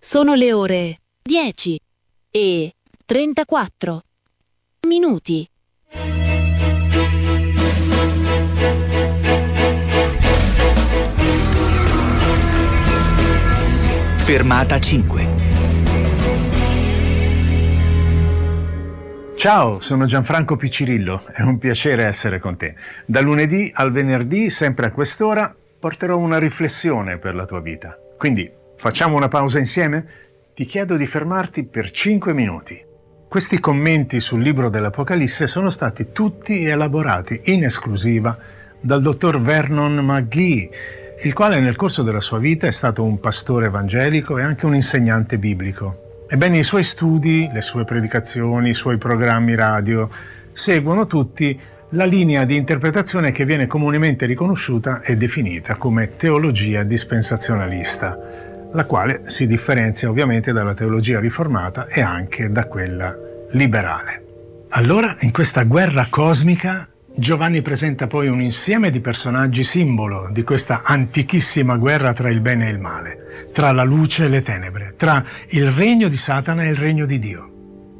Sono le ore 10:34. Fermata 5. Ciao, sono Gianfranco Piccirillo, è un piacere essere con te. Da lunedì al venerdì, sempre a quest'ora, porterò una riflessione per la tua vita. Quindi, facciamo una pausa insieme? Ti chiedo di fermarti per 5 minuti. Questi commenti sul libro dell'Apocalisse sono stati tutti elaborati in esclusiva dal dottor Vernon McGee, il quale nel corso della sua vita è stato un pastore evangelico e anche un insegnante biblico. Ebbene, i suoi studi, le sue predicazioni, i suoi programmi radio seguono tutti la linea di interpretazione che viene comunemente riconosciuta e definita come teologia dispensazionalista, la quale si differenzia ovviamente dalla teologia riformata e anche da quella liberale. Allora, in questa guerra cosmica, Giovanni presenta poi un insieme di personaggi simbolo di questa antichissima guerra tra il bene e il male, tra la luce e le tenebre, tra il regno di Satana e il regno di Dio.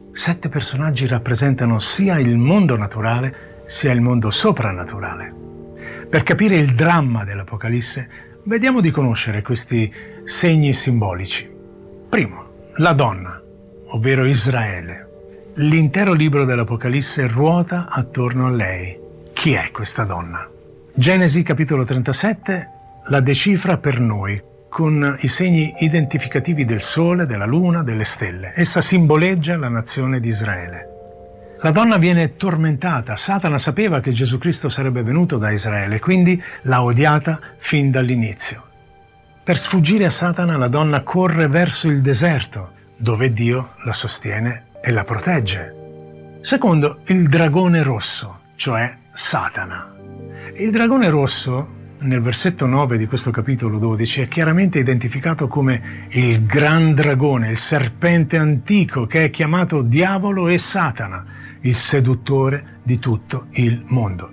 7 personaggi rappresentano sia il mondo naturale sia il mondo soprannaturale. Per capire il dramma dell'Apocalisse, vediamo di conoscere questi segni simbolici. Primo, la donna, ovvero Israele. L'intero libro dell'Apocalisse ruota attorno a lei. Chi è questa donna? Genesi capitolo 37 la decifra per noi con i segni identificativi del sole, della luna, delle stelle. Essa simboleggia la nazione di Israele. La donna viene tormentata. Satana sapeva che Gesù Cristo sarebbe venuto da Israele, quindi l'ha odiata fin dall'inizio. Per sfuggire a Satana, la donna corre verso il deserto, dove Dio la sostiene e la protegge. Secondo, il dragone rosso, cioè Satana. Il dragone rosso, nel versetto 9 di questo capitolo 12, è chiaramente identificato come il gran dragone, il serpente antico che è chiamato Diavolo e Satana, il seduttore di tutto il mondo.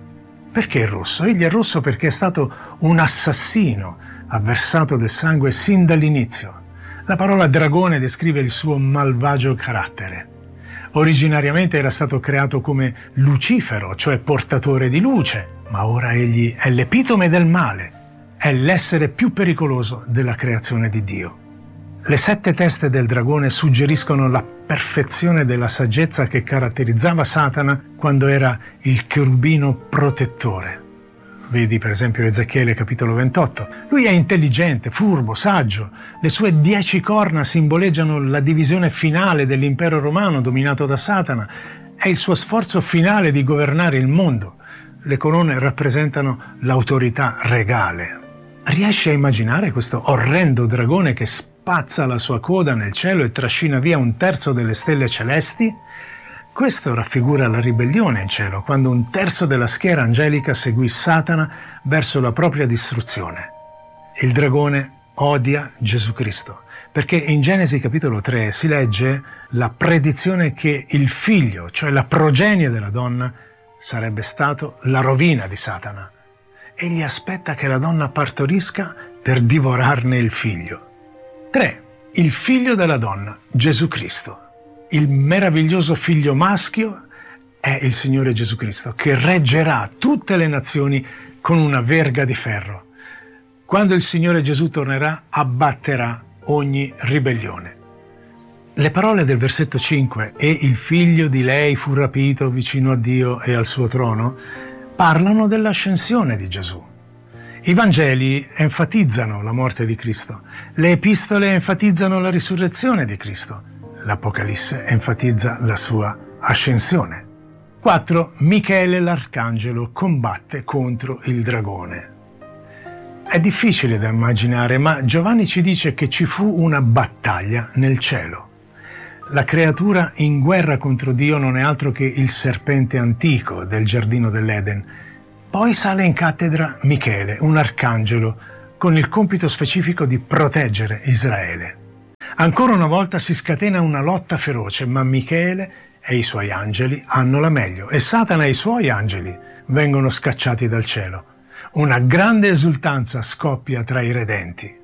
Perché è rosso? Egli è rosso perché è stato un assassino, ha versato del sangue sin dall'inizio. La parola dragone descrive il suo malvagio carattere. Originariamente era stato creato come Lucifero, cioè portatore di luce, ma ora egli è l'epitome del male, è l'essere più pericoloso della creazione di Dio. Le 7 teste del dragone suggeriscono la perfezione della saggezza che caratterizzava Satana quando era il cherubino protettore. Vedi per esempio Ezechiele capitolo 28. Lui è intelligente, furbo, saggio. Le sue 10 corna simboleggiano la divisione finale dell'impero romano dominato da Satana. È il suo sforzo finale di governare il mondo. Le corone rappresentano l'autorità regale. Riesci a immaginare questo orrendo dragone che spazza la sua coda nel cielo e trascina via 1/3 delle stelle celesti? Questo raffigura la ribellione in cielo, quando 1/3 della schiera angelica seguì Satana verso la propria distruzione. Il dragone odia Gesù Cristo, perché in Genesi capitolo 3 si legge la predizione che il figlio, cioè la progenie della donna, sarebbe stato la rovina di Satana. Egli aspetta che la donna partorisca per divorarne il figlio. 3. Il figlio della donna, Gesù Cristo. Il meraviglioso figlio maschio è il Signore Gesù Cristo, che reggerà tutte le nazioni con una verga di ferro. Quando il Signore Gesù tornerà, abbatterà ogni ribellione. Le parole del versetto 5, e il figlio di lei fu rapito vicino a Dio e al suo trono, parlano dell'ascensione di Gesù. I Vangeli enfatizzano la morte di Cristo, le epistole enfatizzano la risurrezione di Cristo. L'Apocalisse enfatizza la sua ascensione. 4. Michele l'arcangelo combatte contro il dragone. È difficile da immaginare, ma Giovanni ci dice che ci fu una battaglia nel cielo. La creatura in guerra contro Dio non è altro che il serpente antico del giardino dell'Eden. Poi sale in cattedra Michele, un arcangelo, con il compito specifico di proteggere Israele. Ancora una volta si scatena una lotta feroce, ma Michele e i suoi angeli hanno la meglio e Satana e i suoi angeli vengono scacciati dal cielo. Una grande esultanza scoppia tra i redenti.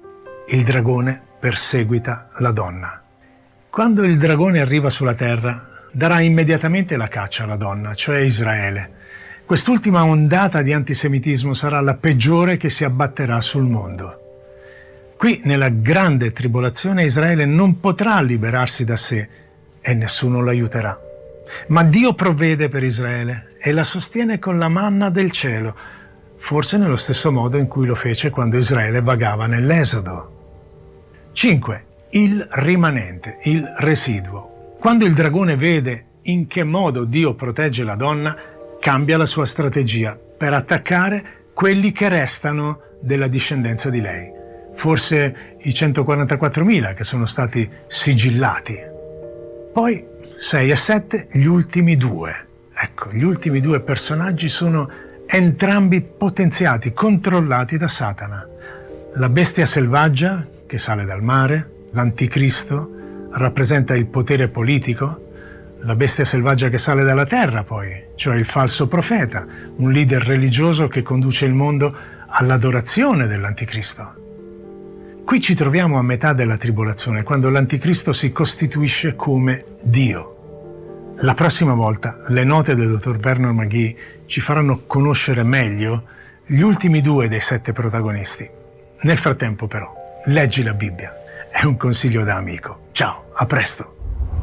il dragone perseguita la donna. Quando il dragone arriva sulla terra, darà immediatamente la caccia alla donna, cioè Israele. Quest'ultima ondata di antisemitismo sarà la peggiore che si abbatterà sul mondo. Qui, nella grande tribolazione, Israele non potrà liberarsi da sé e nessuno l'aiuterà. Ma Dio provvede per Israele e la sostiene con la manna del cielo, forse nello stesso modo in cui lo fece quando Israele vagava nell'Esodo. 5. Il rimanente, il residuo. Quando il dragone vede in che modo Dio protegge la donna, cambia la sua strategia per attaccare quelli che restano della discendenza di lei. Forse i 144.000 che sono stati sigillati. Poi 6 e 7, gli ultimi due. Ecco, gli ultimi due personaggi sono entrambi potenziati, controllati da Satana. La bestia selvaggia che sale dal mare, l'anticristo, rappresenta il potere politico. La bestia selvaggia che sale dalla terra, poi, cioè il falso profeta, un leader religioso che conduce il mondo all'adorazione dell'anticristo. Qui ci troviamo a metà della tribolazione, quando l'anticristo si costituisce come Dio. La prossima volta le note del dottor Vernon McGee ci faranno conoscere meglio gli ultimi due dei 7 protagonisti. Nel frattempo, però, leggi la Bibbia. È un consiglio da amico. Ciao, a presto.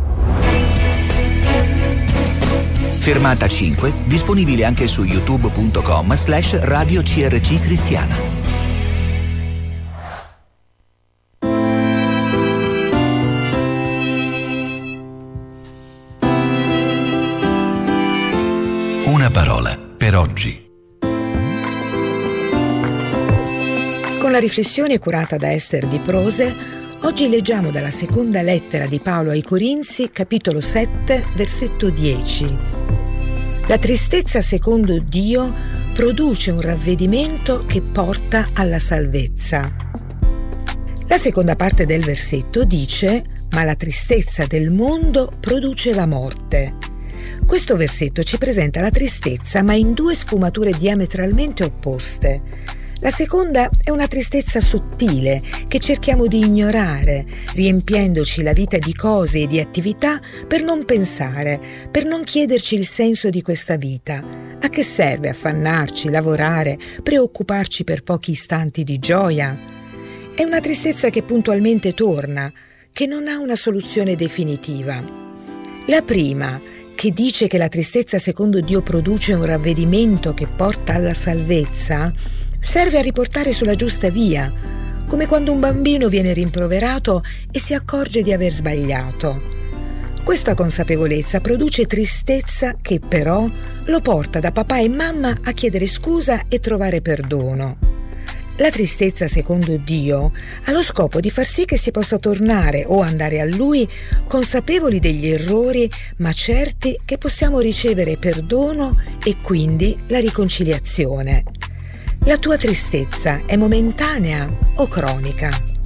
Fermata 5, disponibile anche su youtube.com/Radio CRC Cristiana. Una parola per oggi. Con la riflessione curata da Ester Di Prose, oggi leggiamo dalla seconda lettera di Paolo ai Corinzi, capitolo 7, versetto 10. La tristezza secondo Dio produce un ravvedimento che porta alla salvezza. La seconda parte del versetto dice: ma la tristezza del mondo produce la morte. Questo versetto ci presenta la tristezza, ma in 2 sfumature diametralmente opposte. La seconda è una tristezza sottile che cerchiamo di ignorare, riempiendoci la vita di cose e di attività per non pensare, per non chiederci il senso di questa vita. A che serve affannarci, lavorare, preoccuparci per pochi istanti di gioia? È una tristezza che puntualmente torna, che non ha una soluzione definitiva. La prima, che dice che la tristezza secondo Dio produce un ravvedimento che porta alla salvezza, serve a riportare sulla giusta via, come quando un bambino viene rimproverato e si accorge di aver sbagliato. Questa consapevolezza produce tristezza che però lo porta da papà e mamma a chiedere scusa e trovare perdono. La tristezza secondo Dio ha lo scopo di far sì che si possa tornare o andare a Lui consapevoli degli errori, ma certi che possiamo ricevere perdono e quindi la riconciliazione. La tua tristezza è momentanea o cronica?